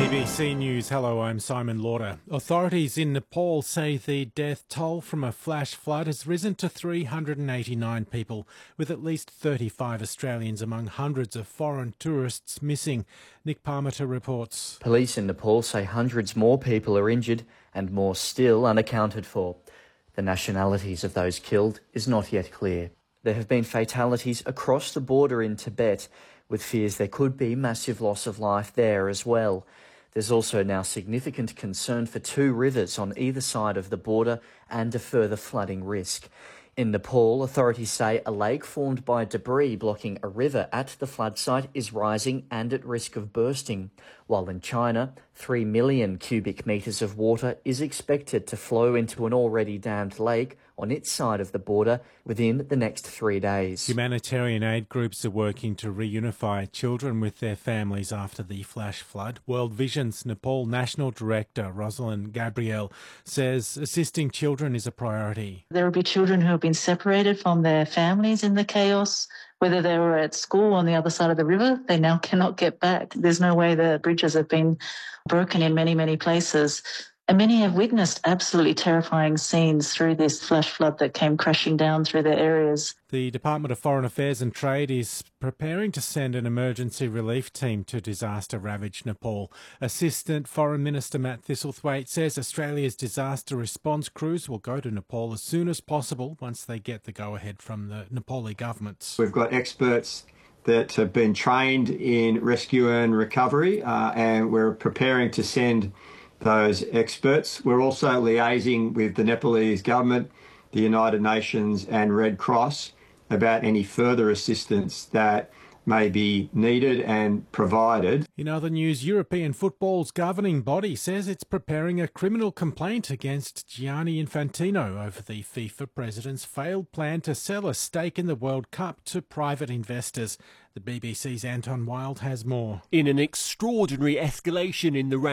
BBC News. Hello, I'm Simon Lauder. Authorities in Nepal say the death toll from a flash flood has risen to 389 people, with at least 35 Australians among hundreds of foreign tourists missing. Nick Parmiter reports. Police in Nepal say hundreds more people are injured and more still unaccounted for. The nationalities of those killed is not yet clear. There have been fatalities across the border in Tibet, with fears there could be massive loss of life there as well. There's also now significant concern for two rivers on either side of the border and a further flooding risk. In Nepal, authorities say a lake formed by debris blocking a river at the flood site is rising and at risk of bursting, while in China, 3 million cubic metres of water is expected to flow into an already dammed lake on its side of the border within the next 3 days. Humanitarian aid groups are working to reunify children with their families after the flash flood. World Vision's Nepal National Director, Rosalind Gabriel, says assisting children is a priority. There will be children who have been separated from their families in the chaos. Whether they were at school on the other side of the river, they now cannot get back. There's no way. The bridges have been broken in many, many places. And many have witnessed absolutely terrifying scenes through this flash flood that came crashing down through their areas. The Department of Foreign Affairs and Trade is preparing to send an emergency relief team to disaster-ravaged Nepal. Assistant Foreign Minister Matt Thistlethwaite says Australia's disaster response crews will go to Nepal as soon as possible once they get the go-ahead from the Nepali government. We've got experts that have been trained in rescue and recovery, and we're preparing to send those experts. We're also liaising with the Nepalese government, the United Nations and Red Cross about any further assistance that may be needed and provided. In other news, European football's governing body says it's preparing a criminal complaint against Gianni Infantino over the FIFA president's failed plan to sell a stake in the World Cup to private investors. The BBC's Anton Wild has more. In an extraordinary escalation in the